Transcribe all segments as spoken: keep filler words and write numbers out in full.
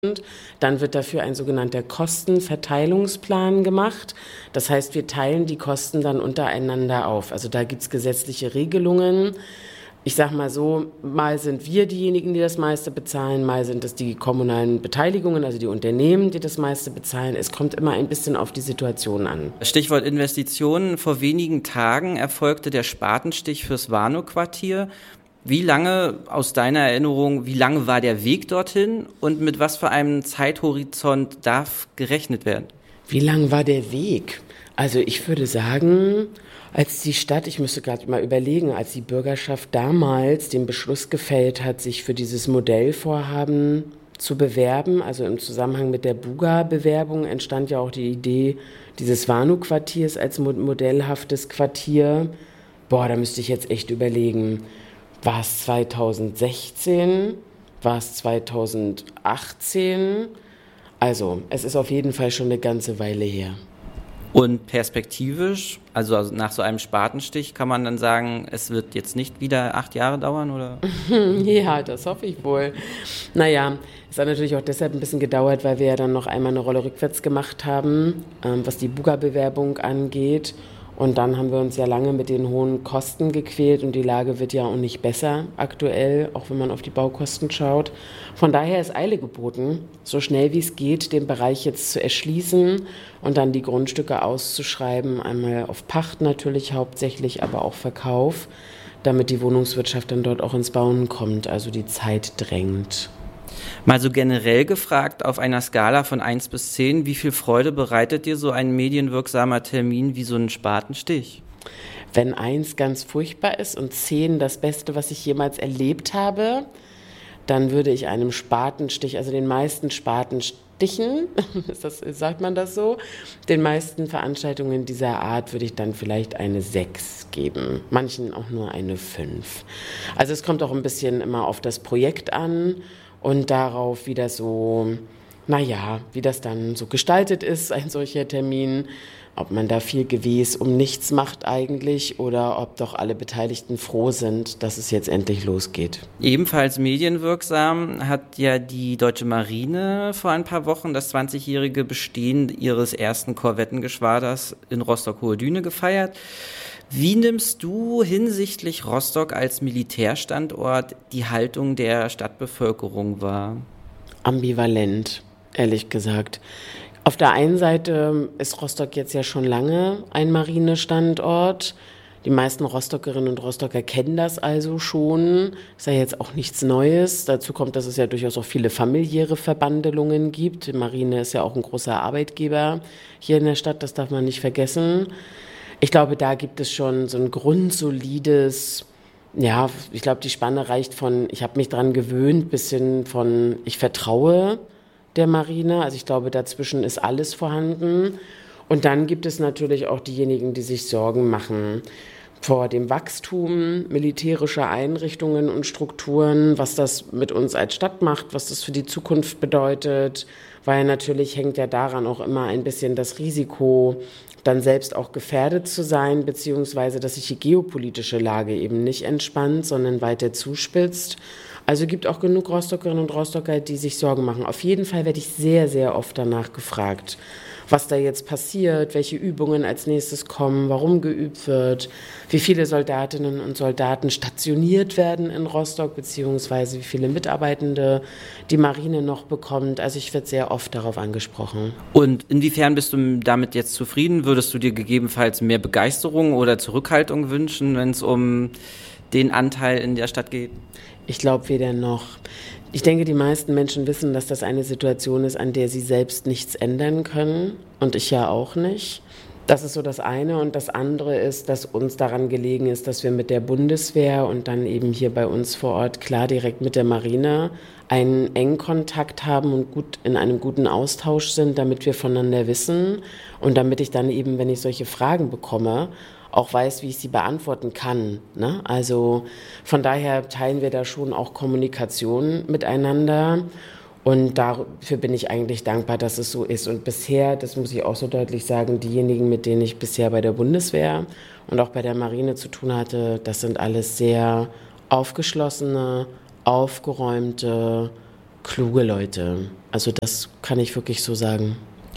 Dann wird dafür ein sogenannter Kostenverteilungsplan gemacht. Das heißt, wir teilen die Kosten dann untereinander auf. Also da gibt es gesetzliche Regelungen. Ich sage mal so, mal sind wir diejenigen, die das meiste bezahlen, mal sind es die kommunalen Beteiligungen, also die Unternehmen, die das meiste bezahlen. Es kommt immer ein bisschen auf die Situation an. Stichwort Investitionen. Vor wenigen Tagen erfolgte der Spatenstich fürs Warnow-Quartier. Wie lange, aus deiner Erinnerung, wie lange war der Weg dorthin und mit was für einem Zeithorizont darf gerechnet werden? Wie lang war der Weg? Also ich würde sagen, als die Stadt, ich müsste gerade mal überlegen, als die Bürgerschaft damals den Beschluss gefällt hat, sich für dieses Modellvorhaben zu bewerben, also im Zusammenhang mit der Buga-Bewerbung entstand ja auch die Idee dieses Warnow-Quartiers als modellhaftes Quartier. Boah, da müsste ich jetzt echt überlegen. War es zweitausendsechzehn? War es zweitausendachtzehn? Also, es ist auf jeden Fall schon eine ganze Weile her. Und perspektivisch, also nach so einem Spatenstich, kann man dann sagen, es wird jetzt nicht wieder acht Jahre dauern, oder? Ja, das hoffe ich wohl. Naja, es hat natürlich auch deshalb ein bisschen gedauert, weil wir ja dann noch einmal eine Rolle rückwärts gemacht haben, ähm, was die Buga-Bewerbung angeht. Und dann haben wir uns ja lange mit den hohen Kosten gequält und die Lage wird ja auch nicht besser aktuell, auch wenn man auf die Baukosten schaut. Von daher ist Eile geboten, so schnell wie es geht, den Bereich jetzt zu erschließen und dann die Grundstücke auszuschreiben, einmal auf Pacht natürlich hauptsächlich, aber auch Verkauf, damit die Wohnungswirtschaft dann dort auch ins Bauen kommt, also die Zeit drängt. Mal so generell gefragt, auf einer Skala von eins bis zehn, wie viel Freude bereitet dir so ein medienwirksamer Termin wie so ein Spatenstich? Wenn eins ganz furchtbar ist und zehn das Beste, was ich jemals erlebt habe, dann würde ich einem Spatenstich, also den meisten Spatenstichen, ist das, sagt man das so, den meisten Veranstaltungen dieser Art würde ich dann vielleicht eine sechs geben, manchen auch nur eine fünf. Also es kommt auch ein bisschen immer auf das Projekt an. Und darauf, wie das so, naja, wie das dann so gestaltet ist, ein solcher Termin, ob man da viel Gewes um nichts macht eigentlich oder ob doch alle Beteiligten froh sind, dass es jetzt endlich losgeht. Ebenfalls medienwirksam hat ja die Deutsche Marine vor ein paar Wochen das zwanzigjährige Bestehen ihres ersten Korvettengeschwaders in Rostock-Hohe Düne gefeiert. Wie nimmst du hinsichtlich Rostock als Militärstandort die Haltung der Stadtbevölkerung wahr? Ambivalent, ehrlich gesagt. Auf der einen Seite ist Rostock jetzt ja schon lange ein Marinestandort. Die meisten Rostockerinnen und Rostocker kennen das also schon. Ist ja jetzt auch nichts Neues. Dazu kommt, dass es ja durchaus auch viele familiäre Verbandelungen gibt. Die Marine ist ja auch ein großer Arbeitgeber hier in der Stadt, das darf man nicht vergessen. Ich glaube, da gibt es schon so ein grundsolides, ja, ich glaube, die Spanne reicht von, ich habe mich dran gewöhnt, bis hin von, ich vertraue der Marine. Also ich glaube, dazwischen ist alles vorhanden. Und dann gibt es natürlich auch diejenigen, die sich Sorgen machen vor dem Wachstum militärischer Einrichtungen und Strukturen, was das mit uns als Stadt macht, was das für die Zukunft bedeutet, weil natürlich hängt ja daran auch immer ein bisschen das Risiko, dann selbst auch gefährdet zu sein, beziehungsweise dass sich die geopolitische Lage eben nicht entspannt, sondern weiter zuspitzt. Also gibt auch genug Rostockerinnen und Rostocker, die sich Sorgen machen. Auf jeden Fall werde ich sehr, sehr oft danach gefragt, was da jetzt passiert, welche Übungen als nächstes kommen, warum geübt wird, wie viele Soldatinnen und Soldaten stationiert werden in Rostock, beziehungsweise wie viele Mitarbeitende die Marine noch bekommt. Also ich werde sehr oft darauf angesprochen. Und inwiefern bist du damit jetzt zufrieden? Würdest du dir gegebenenfalls mehr Begeisterung oder Zurückhaltung wünschen, wenn es um den Anteil in der Stadt geht? Ich glaube weder noch. Ich denke, die meisten Menschen wissen, dass das eine Situation ist, an der sie selbst nichts ändern können. Und ich ja auch nicht. Das ist so das eine. Und das andere ist, dass uns daran gelegen ist, dass wir mit der Bundeswehr und dann eben hier bei uns vor Ort klar direkt mit der Marine einen engen Kontakt haben und gut in einem guten Austausch sind, damit wir voneinander wissen und damit ich dann eben, wenn ich solche Fragen bekomme, auch weiß, wie ich sie beantworten kann. Ne? Also von daher teilen wir da schon auch Kommunikation miteinander und dafür bin ich eigentlich dankbar, dass es so ist. Und bisher, das muss ich auch so deutlich sagen, diejenigen, mit denen ich bisher bei der Bundeswehr und auch bei der Marine zu tun hatte, das sind alles sehr aufgeschlossene, aufgeräumte, kluge Leute. Also das kann ich wirklich so sagen.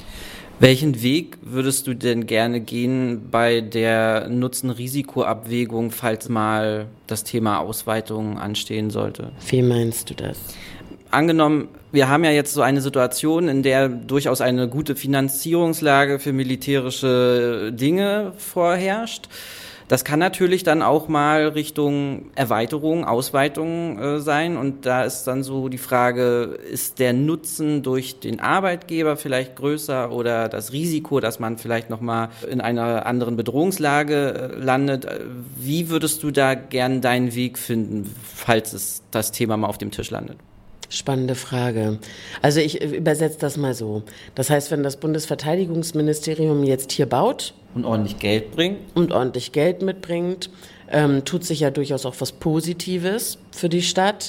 Welchen Weg würdest du denn gerne gehen bei der Nutzen-Risiko-Abwägung, falls mal das Thema Ausweitung anstehen sollte? Wie meinst du das? Angenommen, wir haben ja jetzt so eine Situation, in der durchaus eine gute Finanzierungslage für militärische Dinge vorherrscht. Das kann natürlich dann auch mal Richtung Erweiterung, Ausweitung äh, sein. Und da ist dann so die Frage, ist der Nutzen durch den Arbeitgeber vielleicht größer oder das Risiko, dass man vielleicht nochmal in einer anderen Bedrohungslage äh, landet? Wie würdest du da gern deinen Weg finden, falls es das Thema mal auf dem Tisch landet? Spannende Frage. Also ich übersetze das mal so. Das heißt, wenn das Bundesverteidigungsministerium jetzt hier baut und ordentlich Geld bringt und ordentlich Geld mitbringt, ähm, tut sich ja durchaus auch was Positives für die Stadt.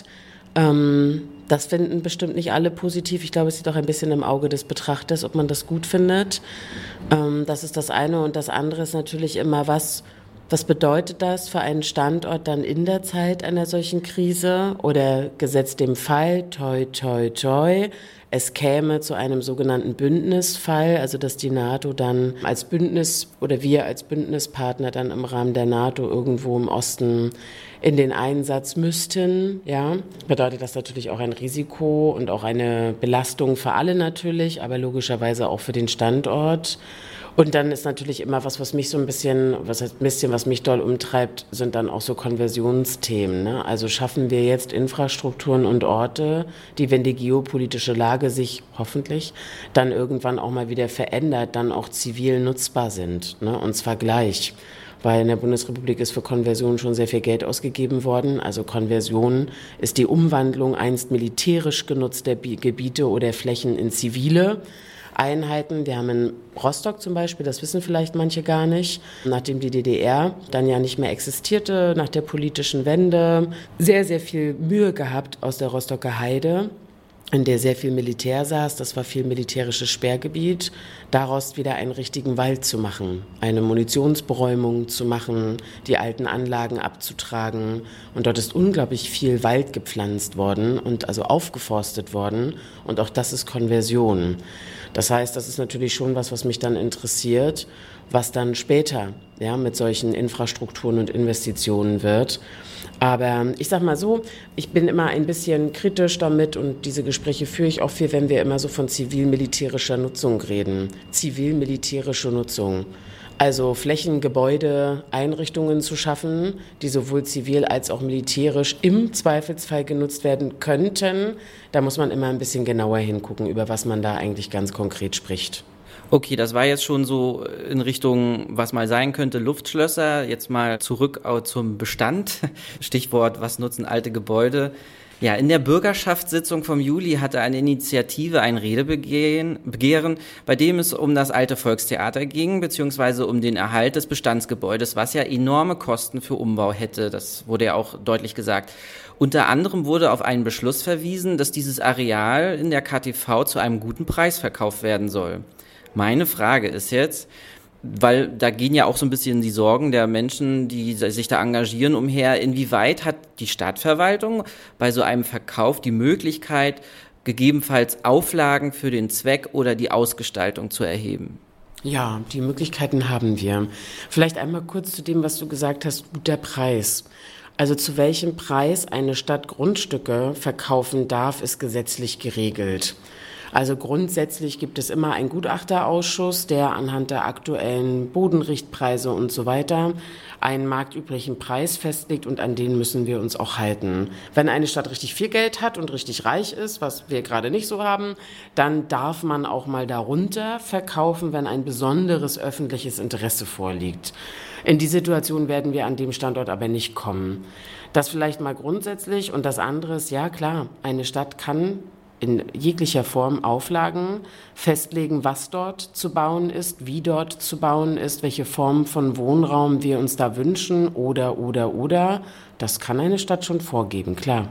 Ähm, das finden bestimmt nicht alle positiv. Ich glaube, es liegt auch ein bisschen im Auge des Betrachters, ob man das gut findet. Ähm, das ist das eine. Und das andere ist natürlich immer, was Was bedeutet das für einen Standort dann in der Zeit einer solchen Krise oder gesetzt dem Fall, toi, toi, toi, es käme zu einem sogenannten Bündnisfall, also dass die NATO dann als Bündnis oder wir als Bündnispartner dann im Rahmen der NATO irgendwo im Osten in den Einsatz müssten, ja, bedeutet das natürlich auch ein Risiko und auch eine Belastung für alle natürlich, aber logischerweise auch für den Standort. Und dann ist natürlich immer was, was mich so ein bisschen, was heißt ein bisschen, was mich doll umtreibt, sind dann auch so Konversionsthemen. Ne? Also schaffen wir jetzt Infrastrukturen und Orte, die, wenn die geopolitische Lage sich hoffentlich dann irgendwann auch mal wieder verändert, dann auch zivil nutzbar sind, ne? Und zwar gleich. Weil in der Bundesrepublik ist für Konversion schon sehr viel Geld ausgegeben worden. Also Konversion ist die Umwandlung einst militärisch genutzter Gebiete oder Flächen in zivile Einheiten. Wir haben in Rostock zum Beispiel, das wissen vielleicht manche gar nicht, nachdem die D D R dann ja nicht mehr existierte, nach der politischen Wende, sehr, sehr viel Mühe gehabt aus der Rostocker Heide, in der sehr viel Militär saß, das war viel militärisches Sperrgebiet, daraus wieder einen richtigen Wald zu machen, eine Munitionsberäumung zu machen, die alten Anlagen abzutragen. Und dort ist unglaublich viel Wald gepflanzt worden und also aufgeforstet worden. Und auch das ist Konversion. Das heißt, das ist natürlich schon was, was mich dann interessiert, was dann später ja, mit solchen Infrastrukturen und Investitionen wird. Aber ich sag mal so, ich bin immer ein bisschen kritisch damit und diese Gespräche führe ich auch viel, wenn wir immer so von zivil-militärischer Nutzung reden. Zivil-militärische Nutzung. Also Flächen, Gebäude, Einrichtungen zu schaffen, die sowohl zivil als auch militärisch im Zweifelsfall genutzt werden könnten. Da muss man immer ein bisschen genauer hingucken, über was man da eigentlich ganz konkret spricht. Okay, das war jetzt schon so in Richtung, was mal sein könnte, Luftschlösser. Jetzt mal zurück zum Bestand. Stichwort, was nutzen alte Gebäude? Ja, in der Bürgerschaftssitzung vom Juli hatte eine Initiative ein Redebegehren, Begehren, bei dem es um das alte Volkstheater ging, beziehungsweise um den Erhalt des Bestandsgebäudes, was ja enorme Kosten für Umbau hätte. Das wurde ja auch deutlich gesagt. Unter anderem wurde auf einen Beschluss verwiesen, dass dieses Areal in der K T V zu einem guten Preis verkauft werden soll. Meine Frage ist jetzt, weil da gehen ja auch so ein bisschen die Sorgen der Menschen, die sich da engagieren, umher. Inwieweit hat die Stadtverwaltung bei so einem Verkauf die Möglichkeit, gegebenenfalls Auflagen für den Zweck oder die Ausgestaltung zu erheben? Ja, die Möglichkeiten haben wir. Vielleicht einmal kurz zu dem, was du gesagt hast, guter Preis. Also zu welchem Preis eine Stadt Grundstücke verkaufen darf, ist gesetzlich geregelt. Also grundsätzlich gibt es immer einen Gutachterausschuss, der anhand der aktuellen Bodenrichtpreise und so weiter einen marktüblichen Preis festlegt und an den müssen wir uns auch halten. Wenn eine Stadt richtig viel Geld hat und richtig reich ist, was wir gerade nicht so haben, dann darf man auch mal darunter verkaufen, wenn ein besonderes öffentliches Interesse vorliegt. In die Situation werden wir an dem Standort aber nicht kommen. Das vielleicht mal grundsätzlich und das andere ist, ja klar, eine Stadt kann in jeglicher Form Auflagen festlegen, was dort zu bauen ist, wie dort zu bauen ist, welche Form von Wohnraum wir uns da wünschen oder, oder, oder. Das kann eine Stadt schon vorgeben, klar.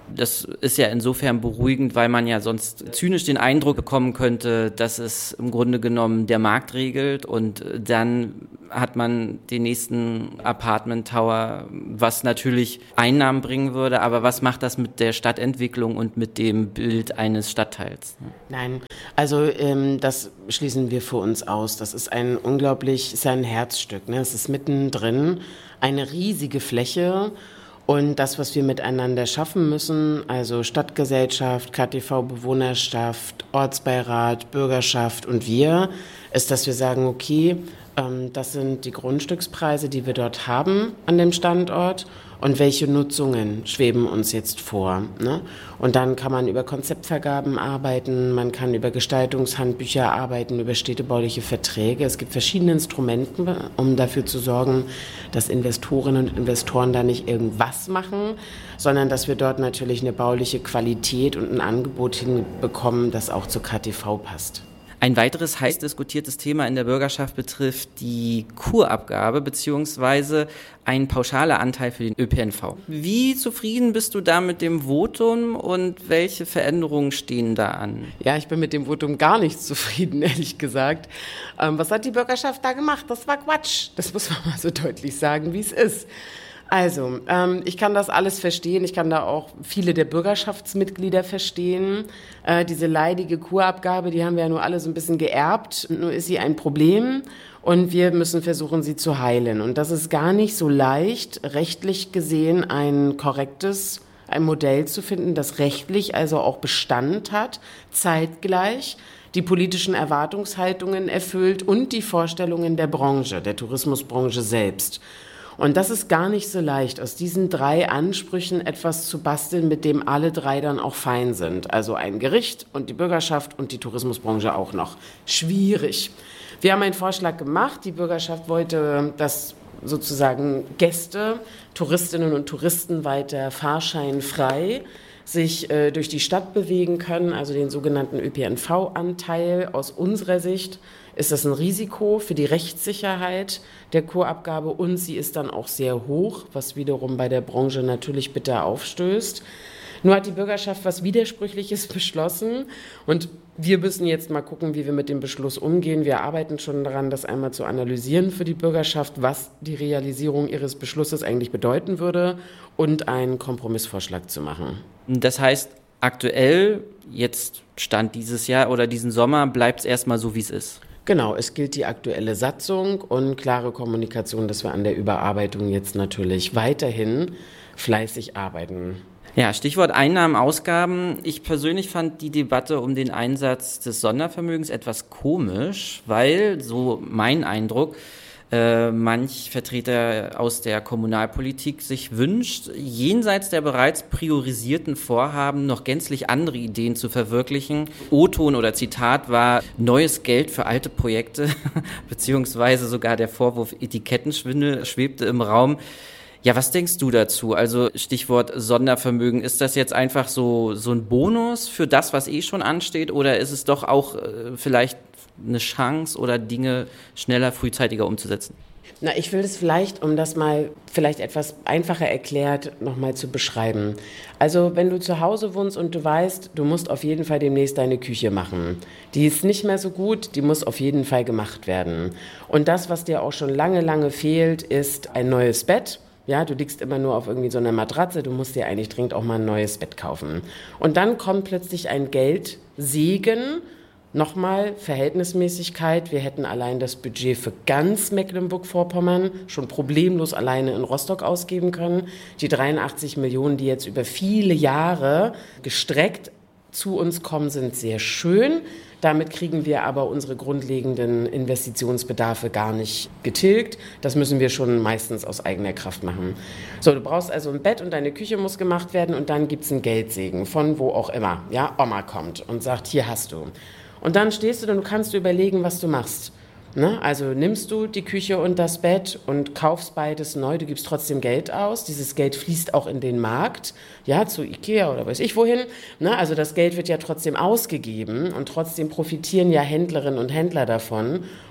Das ist ja insofern beruhigend, weil man ja sonst zynisch den Eindruck bekommen könnte, dass es im Grunde genommen der Markt regelt und dann hat man den nächsten Apartment Tower, was natürlich Einnahmen bringen würde, aber was macht das mit der Stadtentwicklung und mit dem Bild eines Stadtteils? Nein, also ähm, das schließen wir für uns aus. Das ist ein unglaublich, ist ein Herzstück. Ne? Es ist mittendrin eine riesige Fläche. Und das, was wir miteinander schaffen müssen, also Stadtgesellschaft, K T V-Bewohnerschaft, Ortsbeirat, Bürgerschaft und wir, ist, dass wir sagen, okay, ähm, das sind die Grundstückspreise, die wir dort haben an dem Standort und welche Nutzungen schweben uns jetzt vor. Ne? Und dann kann man über Konzeptvergaben arbeiten, man kann über Gestaltungshandbücher arbeiten, über städtebauliche Verträge. Es gibt verschiedene Instrumente, um dafür zu sorgen, dass Investorinnen und Investoren da nicht irgendwas machen, sondern dass wir dort natürlich eine bauliche Qualität und ein Angebot hinbekommen, das auch zur K T V passt. Ein weiteres heiß diskutiertes Thema in der Bürgerschaft betrifft die Kurabgabe bzw. ein pauschaler Anteil für den Ö P N V. Wie zufrieden bist du da mit dem Votum und welche Veränderungen stehen da an? Ja, ich bin mit dem Votum gar nicht zufrieden, ehrlich gesagt. Ähm, was hat die Bürgerschaft da gemacht? Das war Quatsch. Das muss man mal so deutlich sagen, wie es ist. Also, ähm, ich kann das alles verstehen. Ich kann da auch viele der Bürgerschaftsmitglieder verstehen. Äh, diese leidige Kurabgabe, die haben wir ja nur alle so ein bisschen geerbt. Nur ist sie ein Problem und wir müssen versuchen, sie zu heilen. Und das ist gar nicht so leicht, rechtlich gesehen ein korrektes, ein Modell zu finden, das rechtlich also auch Bestand hat, zeitgleich die politischen Erwartungshaltungen erfüllt und die Vorstellungen der Branche, der Tourismusbranche selbst. Und das ist gar nicht so leicht, aus diesen drei Ansprüchen etwas zu basteln, mit dem alle drei dann auch fein sind. Also ein Gericht und die Bürgerschaft und die Tourismusbranche auch noch. Schwierig. Wir haben einen Vorschlag gemacht. Die Bürgerschaft wollte, dass sozusagen Gäste, Touristinnen und Touristen weiter fahrscheinfrei sich äh, durch die Stadt bewegen können, also den sogenannten Ö P N V-Anteil. Aus unserer Sicht ist das ein Risiko für die Rechtssicherheit der Kurabgabe und sie ist dann auch sehr hoch, was wiederum bei der Branche natürlich bitter aufstößt. Nur hat die Bürgerschaft was Widersprüchliches beschlossen und wir müssen jetzt mal gucken, wie wir mit dem Beschluss umgehen. Wir arbeiten schon daran, das einmal zu analysieren für die Bürgerschaft, was die Realisierung ihres Beschlusses eigentlich bedeuten würde und einen Kompromissvorschlag zu machen. Das heißt, aktuell, jetzt Stand dieses Jahr oder diesen Sommer, bleibt es erstmal so, wie es ist? Genau, es gilt die aktuelle Satzung und klare Kommunikation, dass wir an der Überarbeitung jetzt natürlich weiterhin fleißig arbeiten. Ja, Stichwort Einnahmen, Ausgaben. Ich persönlich fand die Debatte um den Einsatz des Sondervermögens etwas komisch, weil, so mein Eindruck, äh, manch Vertreter aus der Kommunalpolitik sich wünscht, jenseits der bereits priorisierten Vorhaben noch gänzlich andere Ideen zu verwirklichen. O-Ton oder Zitat war neues Geld für alte Projekte, beziehungsweise sogar der Vorwurf Etikettenschwindel schwebte im Raum. Ja, was denkst du dazu? Also Stichwort Sondervermögen, ist das jetzt einfach so, so ein Bonus für das, was eh schon ansteht, oder ist es doch auch äh, vielleicht eine Chance oder Dinge schneller, frühzeitiger umzusetzen? Na, ich will das vielleicht, um das mal vielleicht etwas einfacher erklärt, nochmal zu beschreiben. Also wenn du zu Hause wohnst und du weißt, du musst auf jeden Fall demnächst deine Küche machen. Die ist nicht mehr so gut, die muss auf jeden Fall gemacht werden. Und das, was dir auch schon lange, lange fehlt, ist ein neues Bett. Ja, du liegst immer nur auf irgendwie so einer Matratze, du musst dir eigentlich dringend auch mal ein neues Bett kaufen. Und dann kommt plötzlich ein Geldsegen. Nochmal Verhältnismäßigkeit. Wir hätten allein das Budget für ganz Mecklenburg-Vorpommern schon problemlos alleine in Rostock ausgeben können. Die dreiundachtzig Millionen, die jetzt über viele Jahre gestreckt zu uns kommen, sind sehr schön. Damit kriegen wir aber unsere grundlegenden Investitionsbedarfe gar nicht getilgt. Das müssen wir schon meistens aus eigener Kraft machen. So, du brauchst also ein Bett und deine Küche muss gemacht werden und dann gibt's einen Geldsegen von wo auch immer. Ja, Oma kommt und sagt, hier hast du. Und dann stehst du und du kannst überlegen, was du machst. Ne? Also nimmst du die Küche und das Bett und kaufst beides neu, du gibst trotzdem Geld aus. Dieses Geld fließt auch in den Markt, ja, zu Ikea oder weiß ich wohin. Ne? Also das Geld wird ja trotzdem ausgegeben und trotzdem profitieren ja Händlerinnen und Händler davon.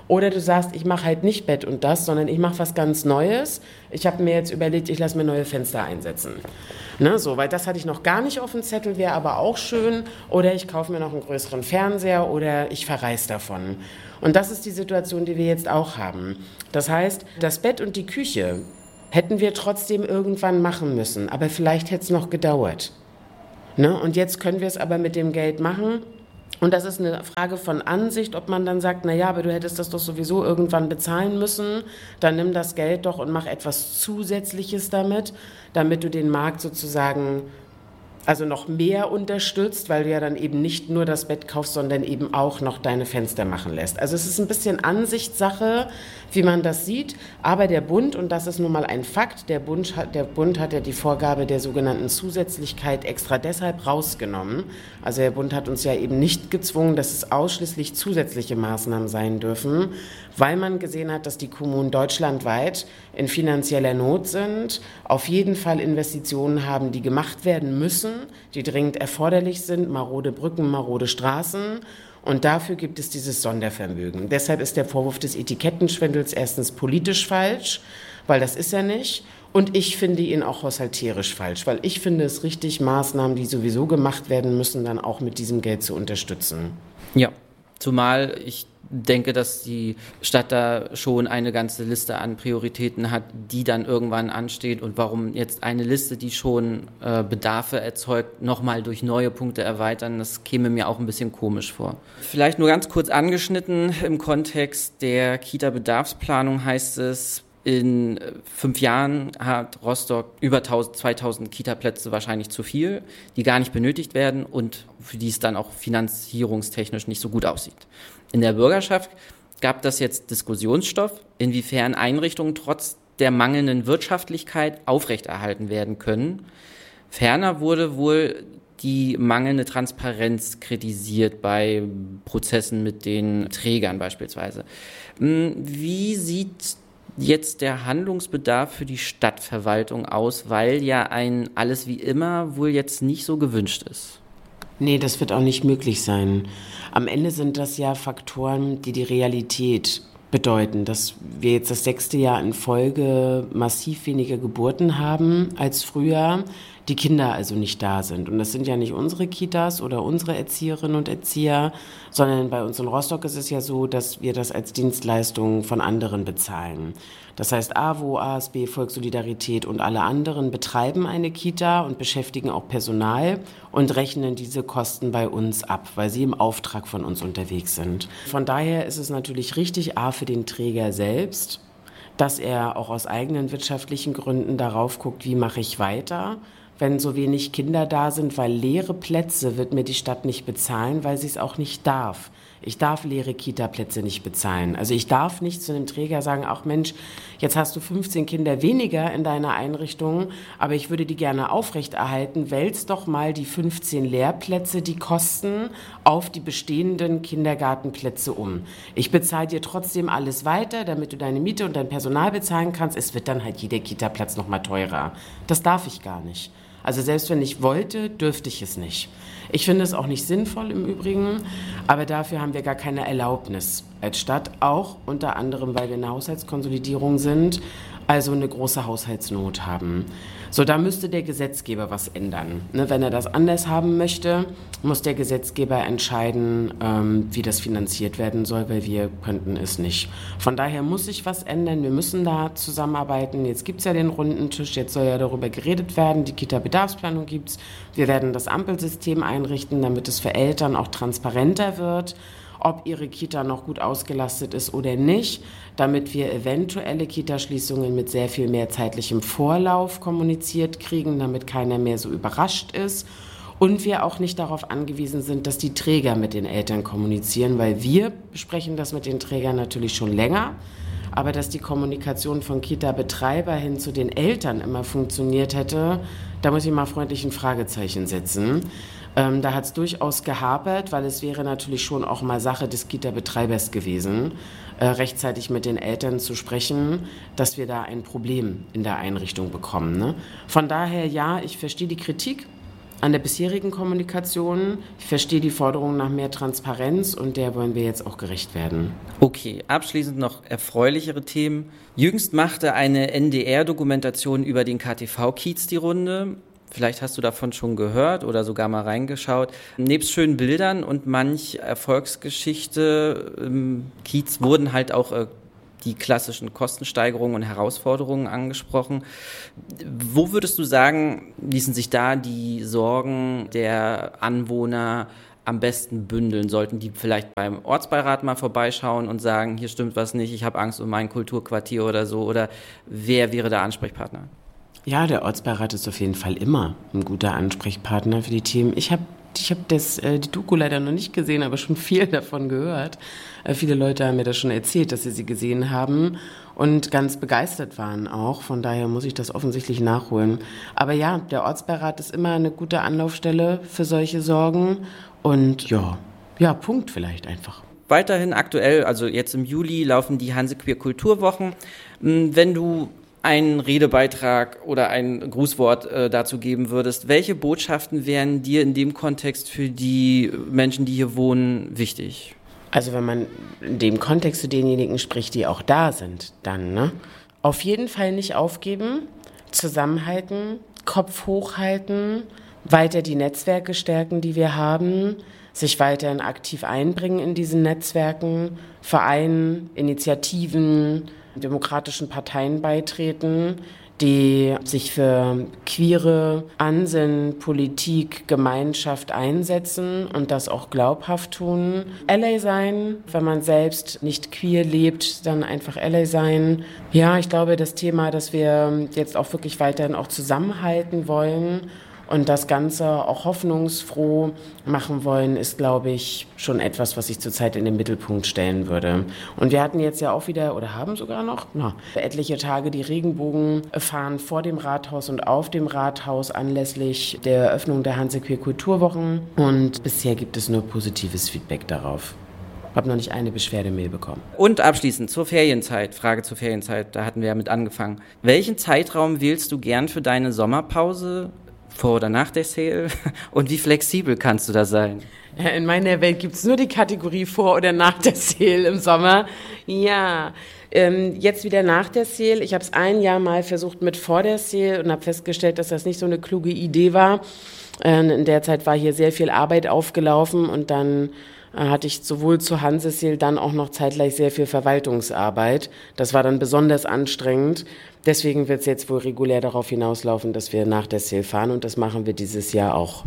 Oder du sagst, ich mache halt nicht Bett und das, sondern ich mache was ganz Neues. Ich habe mir jetzt überlegt, ich lasse mir neue Fenster einsetzen. Ne, so, weil das hatte ich noch gar nicht auf dem Zettel, wäre aber auch schön. Oder ich kaufe mir noch einen größeren Fernseher oder ich verreise davon. Und das ist die Situation, die wir jetzt auch haben. Das heißt, das Bett und die Küche hätten wir trotzdem irgendwann machen müssen, aber vielleicht hätte es noch gedauert. Ne? Und jetzt können wir es aber mit dem Geld machen. Und das ist eine Frage von Ansicht, ob man dann sagt, na ja, aber du hättest das doch sowieso irgendwann bezahlen müssen, dann nimm das Geld doch und mach etwas Zusätzliches damit, damit du den Markt sozusagen also noch mehr unterstützt, weil du ja dann eben nicht nur das Bett kaufst, sondern eben auch noch deine Fenster machen lässt. Also es ist ein bisschen Ansichtssache, wie man das sieht, aber der Bund, und das ist nun mal ein Fakt, der Bund hat, der Bund hat ja die Vorgabe der sogenannten Zusätzlichkeit extra deshalb rausgenommen. Also der Bund hat uns ja eben nicht gezwungen, dass es ausschließlich zusätzliche Maßnahmen sein dürfen, weil man gesehen hat, dass die Kommunen deutschlandweit in finanzieller Not sind, auf jeden Fall Investitionen haben, die gemacht werden müssen, die dringend erforderlich sind, marode Brücken, marode Straßen. Und dafür gibt es dieses Sondervermögen. Deshalb ist der Vorwurf des Etikettenschwindels erstens politisch falsch, weil das ist er nicht. Und ich finde ihn auch haushalterisch falsch, weil ich finde es richtig, Maßnahmen, die sowieso gemacht werden müssen, dann auch mit diesem Geld zu unterstützen. Ja, zumal ich denke, dass die Stadt da schon eine ganze Liste an Prioritäten hat, die dann irgendwann ansteht, und warum jetzt eine Liste, die schon äh, Bedarfe erzeugt, nochmal durch neue Punkte erweitern, das käme mir auch ein bisschen komisch vor. Vielleicht nur ganz kurz angeschnitten, im Kontext der Kita-Bedarfsplanung heißt es, in fünf Jahren hat Rostock über zweitausend Kita-Plätze wahrscheinlich zu viel, die gar nicht benötigt werden und für die es dann auch finanzierungstechnisch nicht so gut aussieht. In der Bürgerschaft gab das jetzt Diskussionsstoff, inwiefern Einrichtungen trotz der mangelnden Wirtschaftlichkeit aufrechterhalten werden können. Ferner wurde wohl die mangelnde Transparenz kritisiert bei Prozessen mit den Trägern beispielsweise. Wie sieht jetzt der Handlungsbedarf für die Stadtverwaltung aus, weil ja ein alles wie immer wohl jetzt nicht so gewünscht ist? Nee, das wird auch nicht möglich sein. Am Ende sind das ja Faktoren, die die Realität bedeuten, dass wir jetzt das sechste Jahr in Folge massiv weniger Geburten haben als früher, die Kinder also nicht da sind. Und das sind ja nicht unsere Kitas oder unsere Erzieherinnen und Erzieher, sondern bei uns in Rostock ist es ja so, dass wir das als Dienstleistung von anderen bezahlen. Das heißt, A W O, A S B, Volkssolidarität und alle anderen betreiben eine Kita und beschäftigen auch Personal und rechnen diese Kosten bei uns ab, weil sie im Auftrag von uns unterwegs sind. Von daher ist es natürlich richtig, A, für den Träger selbst, dass er auch aus eigenen wirtschaftlichen Gründen darauf guckt, wie mache ich weiter, wenn so wenig Kinder da sind, weil leere Plätze wird mir die Stadt nicht bezahlen, weil sie es auch nicht darf. Ich darf leere Kita-Plätze nicht bezahlen. Also ich darf nicht zu einem Träger sagen, ach Mensch, jetzt hast du fünfzehn Kinder weniger in deiner Einrichtung, aber ich würde die gerne aufrechterhalten. Wälz doch mal die fünfzehn Lehrplätze, die kosten, auf die bestehenden Kindergartenplätze um. Ich bezahle dir trotzdem alles weiter, damit du deine Miete und dein Personal bezahlen kannst. Es wird dann halt jeder Kita-Platz noch mal teurer. Das darf ich gar nicht. Also selbst wenn ich wollte, dürfte ich es nicht. Ich finde es auch nicht sinnvoll im Übrigen, aber dafür haben wir gar keine Erlaubnis als Stadt, auch unter anderem, weil wir eine Haushaltskonsolidierung sind, also eine große Haushaltsnot haben. So, da müsste der Gesetzgeber was ändern. Ne, wenn er das anders haben möchte, muss der Gesetzgeber entscheiden, ähm, wie das finanziert werden soll, weil wir könnten es nicht. Von daher muss sich was ändern, wir müssen da zusammenarbeiten. Jetzt gibt es ja den runden Tisch, jetzt soll ja darüber geredet werden, die Kita-Bedarfsplanung gibt es. Wir werden das Ampelsystem einrichten, damit es für Eltern auch transparenter wird, ob ihre Kita noch gut ausgelastet ist oder nicht, damit wir eventuelle Kitaschließungen mit sehr viel mehr zeitlichem Vorlauf kommuniziert kriegen, damit keiner mehr so überrascht ist und wir auch nicht darauf angewiesen sind, dass die Träger mit den Eltern kommunizieren, weil wir besprechen das mit den Trägern natürlich schon länger, aber dass die Kommunikation von Kita-Betreiber hin zu den Eltern immer funktioniert hätte, da muss ich mal freundlich ein Fragezeichen setzen. Ähm, da hat es durchaus gehapert, weil es wäre natürlich schon auch mal Sache des Kita-Betreibers gewesen, äh, rechtzeitig mit den Eltern zu sprechen, dass wir da ein Problem in der Einrichtung bekommen. Ne? Von daher, ja, ich verstehe die Kritik, an der bisherigen Kommunikation. Ich verstehe die Forderung nach mehr Transparenz und der wollen wir jetzt auch gerecht werden. Okay, abschließend noch erfreulichere Themen. Jüngst machte eine N D R-Dokumentation über den K T V-Kiez die Runde. Vielleicht hast du davon schon gehört oder sogar mal reingeschaut. Nebst schönen Bildern und manch Erfolgsgeschichte im Kiez wurden halt auch äh, die klassischen Kostensteigerungen und Herausforderungen angesprochen. Wo würdest du sagen, ließen sich da die Sorgen der Anwohner am besten bündeln? Sollten die vielleicht beim Ortsbeirat mal vorbeischauen und sagen, hier stimmt was nicht, ich habe Angst um mein Kulturquartier oder so? Oder wer wäre der Ansprechpartner? Ja, der Ortsbeirat ist auf jeden Fall immer ein guter Ansprechpartner für die Themen. Ich habe ich hab das, äh, die Doku leider noch nicht gesehen, aber schon viel davon gehört. Äh, viele Leute haben mir das schon erzählt, dass sie sie gesehen haben und ganz begeistert waren auch. Von daher muss ich das offensichtlich nachholen. Aber ja, der Ortsbeirat ist immer eine gute Anlaufstelle für solche Sorgen. Und ja, ja, Punkt vielleicht einfach. Weiterhin aktuell, also jetzt im Juli, laufen die Hansequeer Kulturwochen. Wenn du einen Redebeitrag oder ein Grußwort äh, dazu geben würdest, welche Botschaften wären dir in dem Kontext für die Menschen, die hier wohnen, wichtig? Also wenn man in dem Kontext zu denjenigen spricht, die auch da sind, dann, ne? Auf jeden Fall nicht aufgeben, zusammenhalten, Kopf hochhalten, weiter die Netzwerke stärken, die wir haben, sich weiterhin aktiv einbringen in diesen Netzwerken, Vereinen, Initiativen, demokratischen Parteien beitreten, die sich für queere Ansinnen, Politik, Gemeinschaft einsetzen und das auch glaubhaft tun. Ally sein, wenn man selbst nicht queer lebt, dann einfach Ally sein. Ja, ich glaube, das Thema, dass wir jetzt auch wirklich weiterhin auch zusammenhalten wollen und das Ganze auch hoffnungsfroh machen wollen, ist, glaube ich, schon etwas, was ich zurzeit in den Mittelpunkt stellen würde. Und wir hatten jetzt ja auch wieder, oder haben sogar noch, na, etliche Tage die Regenbogenfahnen vor dem Rathaus und auf dem Rathaus anlässlich der Eröffnung der Hansequeer Kulturwochen. Und bisher gibt es nur positives Feedback darauf. Ich habe noch nicht eine Beschwerdemail bekommen. Und abschließend zur Ferienzeit, Frage zur Ferienzeit, da hatten wir ja mit angefangen. Welchen Zeitraum wählst du gern für deine Sommerpause? Vor oder nach der Sale? Und wie flexibel kannst du da sein? In meiner Welt gibt es nur die Kategorie vor oder nach der Sale im Sommer. Ja, ähm, jetzt wieder nach der Sale. Ich habe es ein Jahr mal versucht mit vor der Sale und habe festgestellt, dass das nicht so eine kluge Idee war. Ähm, in der Zeit war hier sehr viel Arbeit aufgelaufen und dann hatte ich sowohl zu Hanseseel dann auch noch zeitgleich sehr viel Verwaltungsarbeit. Das war dann besonders anstrengend. Deswegen wird es jetzt wohl regulär darauf hinauslaufen, dass wir nach der Sale fahren und das machen wir dieses Jahr auch.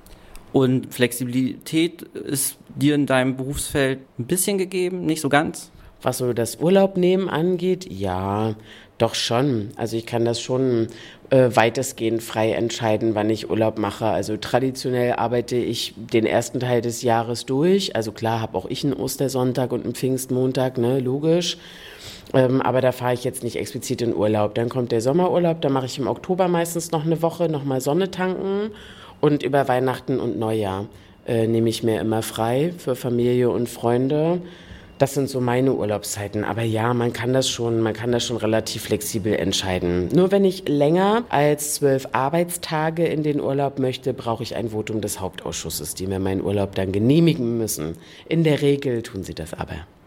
Und Flexibilität ist dir in deinem Berufsfeld ein bisschen gegeben, nicht so ganz? Was so das Urlaubnehmen angeht, ja, doch schon. Also ich kann das schon äh, weitestgehend frei entscheiden, wann ich Urlaub mache. Also traditionell arbeite ich den ersten Teil des Jahres durch. Also klar habe auch ich einen Ostersonntag und einen Pfingstmontag, ne, logisch. Ähm, aber da fahre ich jetzt nicht explizit in Urlaub. Dann kommt der Sommerurlaub, da mache ich im Oktober meistens noch eine Woche, nochmal Sonne tanken. Und über Weihnachten und Neujahr äh, nehme ich mir immer frei für Familie und Freunde. Das sind so meine Urlaubszeiten. Aber ja, man kann das schon, man kann das schon relativ flexibel entscheiden. Nur wenn ich länger als zwölf Arbeitstage in den Urlaub möchte, brauche ich ein Votum des Hauptausschusses, die mir meinen Urlaub dann genehmigen müssen. In der Regel tun sie das aber.